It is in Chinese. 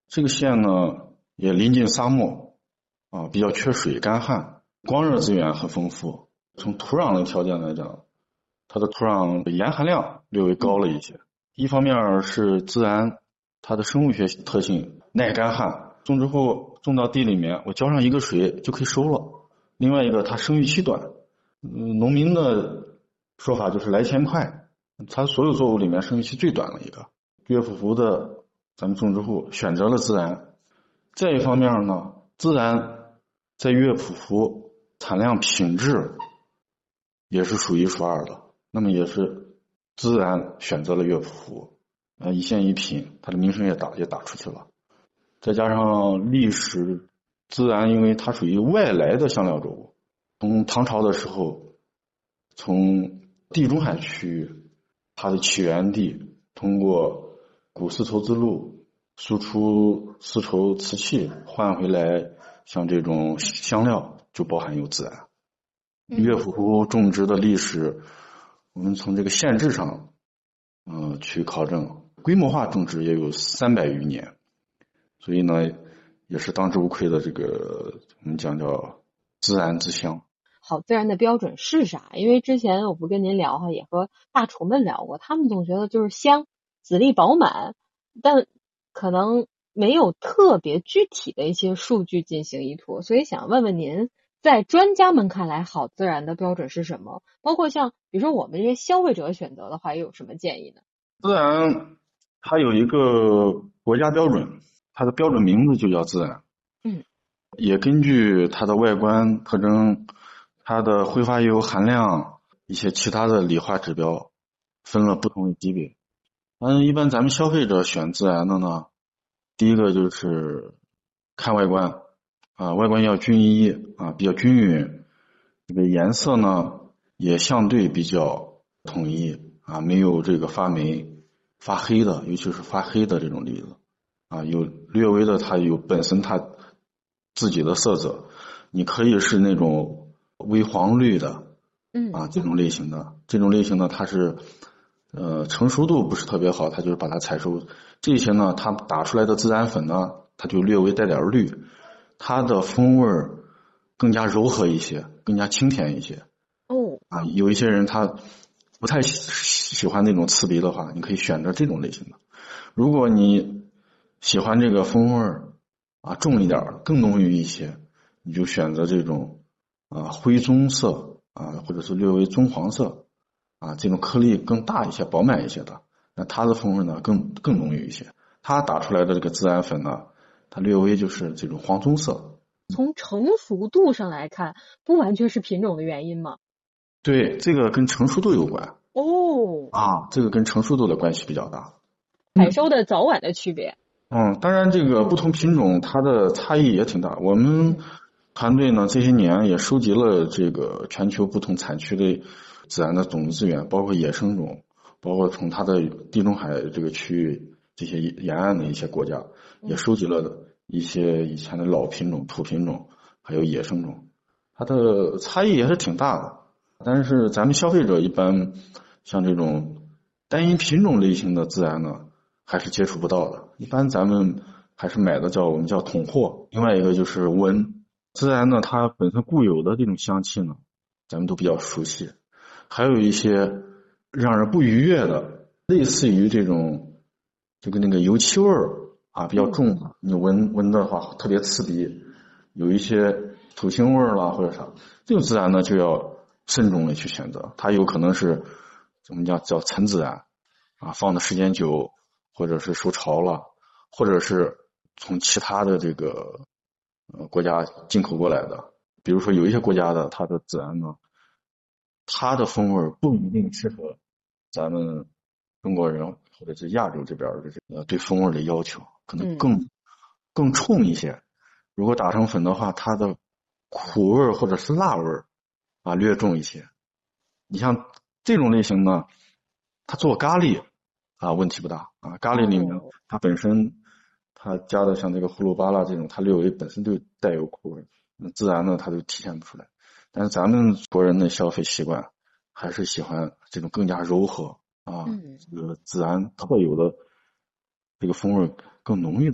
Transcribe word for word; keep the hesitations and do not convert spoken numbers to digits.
这个县呢也临近沙漠啊，比较缺水干旱，光热资源很丰富。从土壤的条件来讲，它的土壤盐含量略微高了一些。一方面是自然它的生物学特性耐干旱，种植后种到地里面，我浇上一个水就可以收了。另外一个它生育期短，嗯，农民的说法就是来钱快，它所有作物里面生育期最短的一个。乐府湖的咱们种植户选择了自然。再一方面呢，自然在乐府湖产量品质也是数一数二的，那么也是自然选择了乐府湖，呃，一县一品，它的名声也打也打出去了。再加上历史，自然因为它属于外来的香料作物，从唐朝的时候，从地中海区域，它的起源地通过古丝绸之路输出丝绸瓷器换回来，像这种香料就包含有自然。乐府湖种植的历史，我们从这个县志上，嗯、呃，去考证，规模化种植也有三百余年，所以呢，也是当之无愧的这个我们讲叫自然之乡。 好自然的标准是啥？因为之前我不跟您聊哈，也和大厨们聊过，他们总觉得就是香，籽粒饱满，但可能没有特别具体的一些数据进行依托，所以想问问您，在专家们看来，好自然的标准是什么？包括像比如说我们这些消费者选择的话，有什么建议呢？ 自然它有一个国家标准，它的标准名字就叫自然。 嗯， 也根据它的外观特征、它的挥发油含量、一些其他的理化指标，分了不同的级别。嗯，一般咱们消费者选自然的呢，第一个就是看外观啊，外观要均一啊，比较均匀。这个颜色呢也相对比较统一啊，没有这个发霉、发黑的，尤其是发黑的这种例子啊，有略微的它有本身它自己的色泽，你可以是那种微黄绿的， 嗯啊，这种类型的，这种类型的它是呃成熟度不是特别好，它就是把它采收。这些呢，它打出来的自然粉呢，它就略微带点绿，它的风味更加柔和一些，更加清甜一些。 哦， 啊，有一些人他不太喜喜欢那种刺鼻的话，你可以选择这种类型的。如果你喜欢这个风味啊重一点，更浓郁一些，你就选择这种啊灰棕色啊，或者是略微棕黄色啊，这种颗粒更大一些、饱满一些的，那它的风味呢更更浓郁一些。它打出来的这个自然粉呢，它略微就是这种黄棕色。 从成熟度上来看，不完全是品种的原因吗？ 对，这个跟成熟度有关哦， 啊，这个跟成熟度的关系比较大。 采收的早晚的区别。 嗯，当然这个不同品种它的差异也挺大。我们团队呢这些年也收集了这个全球不同产区的自然的种子资源，包括野生种，包括从它的地中海这个区域这些沿岸的一些国家，也收集了一些以前的老品种、土品种，还有野生种，它的差异也是挺大的。但是咱们消费者一般像这种单一品种类型的自然呢，还是接触不到的。一般咱们还是买的叫我们叫统货。另外一个就是闻自然呢，它本身固有的这种香气呢，咱们都比较熟悉。还有一些让人不愉悦的，类似于这种这个那个油漆味儿啊比较重，你闻闻的话特别刺鼻，有一些土腥味儿啦或者啥，这种自然呢就要慎重的去选择。它有可能是我们叫叫陈自然啊，放的时间久，或者是受潮了，或者是从其他的这个呃国家进口过来的。比如说有一些国家的它的自然呢，它的风味不一定适合咱们中国人或者是亚洲这边的这个对风味的要求，可能更更冲一些。如果打成粉的话，它的苦味或者是辣味啊略重一些。你像这种类型呢，它做咖喱啊问题不大啊，咖喱里面它本身它加的像这个葫芦巴啦这种，它略微本身就带有苦味，那自然呢它就体现不出来。但是咱们国人的消费习惯还是喜欢这种更加柔和啊，这个自然特有的这个风味更浓郁的。